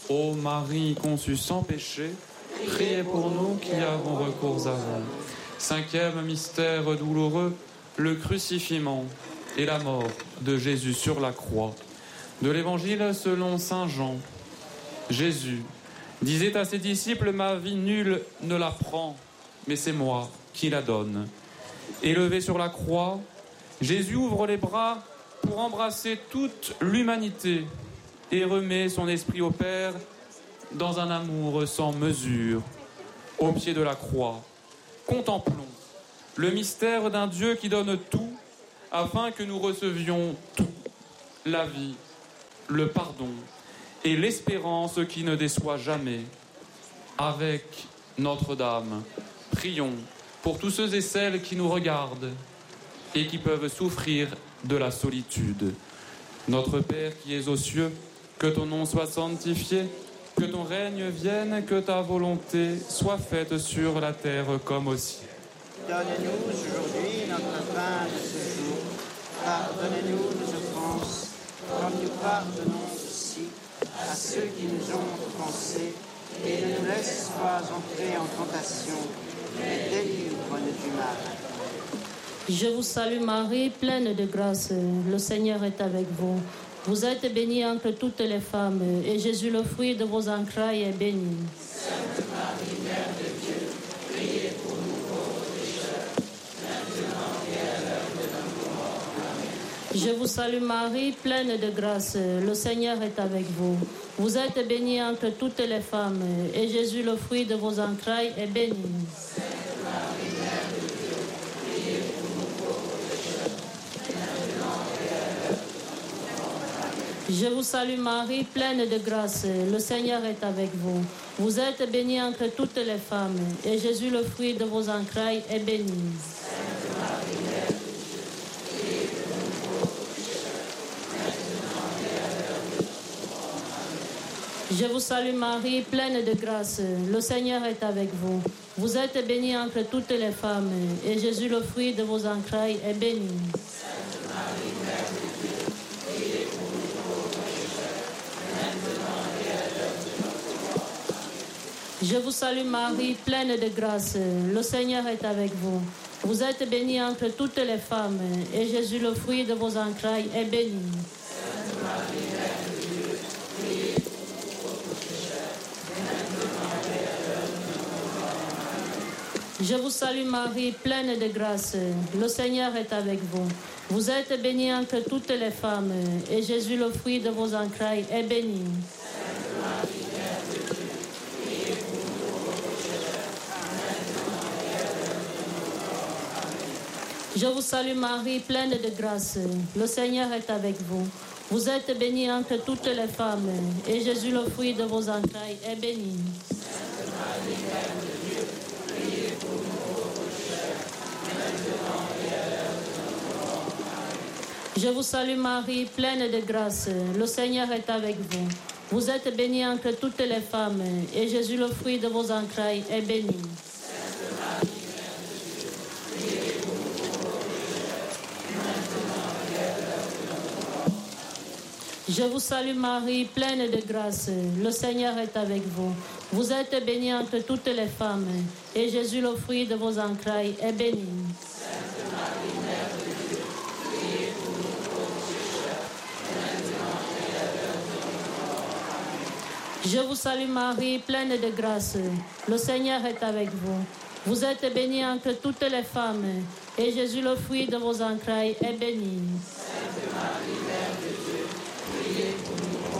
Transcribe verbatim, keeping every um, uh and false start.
Ô Marie conçue sans péché, priez pour nous qui avons recours à vous. Cinquième mystère douloureux, le crucifixion et la mort de Jésus sur la croix. De l'Évangile selon saint Jean. Jésus disait à ses disciples, ma vie nulle ne la prend, mais c'est moi qui la donne. Élevé sur la croix, Jésus ouvre les bras pour embrasser toute l'humanité et remet son esprit au Père dans un amour sans mesure. Au pied de la croix, contemplons le mystère d'un Dieu qui donne tout afin que nous recevions tout, la vie, le pardon et l'espérance qui ne déçoit jamais. Avec Notre-Dame, prions pour tous ceux et celles qui nous regardent et qui peuvent souffrir de la solitude. Notre Père qui es aux cieux, que ton nom soit sanctifié, que ton règne vienne, que ta volonté soit faite sur la terre comme au ciel. Donne-nous aujourd'hui notre pain de ce jour. Pardonnez-nous nos offenses, comme nous pardonnons aussi à ceux qui nous ont offensés. Et ne nous laisse pas entrer en tentation, mais délivre-nous du mal. Je vous salue Marie, pleine de grâce, le Seigneur est avec vous. Vous êtes bénie entre toutes les femmes, et Jésus, le fruit de vos entrailles, est béni. Sainte Marie, Mère de Dieu, priez pour nous pauvres pécheurs, maintenant et à l'heure de notre mort. Amen. Je vous salue Marie, pleine de grâce, le Seigneur est avec vous. Vous êtes bénie entre toutes les femmes, et Jésus, le fruit de vos entrailles, est béni. Sainte Marie, Mère de Dieu, priez pour nous pauvres pécheurs, maintenant et à l'heure de notre mort. Amen. Je vous salue Marie, pleine de grâce, le Seigneur est avec vous. Vous êtes bénie entre toutes les femmes, et Jésus, le fruit de vos entrailles, est béni. Sainte Marie, Mère de Dieu, priez pour nous pauvres pécheurs, maintenant et à l'heure de notre mort. Amen. Je vous salue Marie, pleine de grâce, le Seigneur est avec vous. Vous êtes bénie entre toutes les femmes, et Jésus, le fruit de vos entrailles, est béni. Sainte Marie, Mère de Dieu, priez pour nous pauvres pécheurs, maintenant et à l'heure de notre mort. Amen. Je vous salue Marie, pleine de grâce, le Seigneur est avec vous. Vous êtes bénie entre toutes les femmes, et Jésus, le fruit de vos entrailles, est béni. Sainte Marie, Mère de Dieu, priez pour nous pauvres pécheurs, maintenant et à l'heure de notre mort. Amen. Je vous salue Marie, pleine de grâce, le Seigneur est avec vous. Vous êtes bénie entre toutes les femmes, et Jésus, le fruit de vos entrailles, est béni. Sainte Marie, Mère de Dieu, priez pour nous pauvres pécheurs, maintenant et à l'heure de notre mort. Amen. Je vous salue Marie, pleine de grâce, le Seigneur est avec vous. Vous êtes bénie entre toutes les femmes, et Jésus, le fruit de vos entrailles, est béni. Sainte Marie, Mère de Dieu, priez pour nous pauvres pécheurs, maintenant et à l'heure de notre mort. Amen. Je vous salue Marie, pleine de grâce, le Seigneur est avec vous. Vous êtes bénie entre toutes les femmes, et Jésus, le fruit de vos entrailles, est béni. Sainte Marie, Mère de Dieu, priez pour nous pauvres pécheurs, maintenant et à l'heure de notre mort. Amen. Je vous salue Marie, pleine de grâce, le Seigneur est avec vous. Vous êtes bénie entre toutes les femmes, et Jésus, le fruit de vos entrailles, est béni. Sainte Marie, Mère de Dieu, priez pour nous pauvres pécheurs, maintenant et à l'heure de notre mort. Amen. Je vous salue Marie, pleine de grâce, le Seigneur est avec vous. Vous êtes bénie entre toutes les femmes, et Jésus, le fruit de vos entrailles, est béni. Sainte Marie, Mère de Dieu, priez pour nous pauvres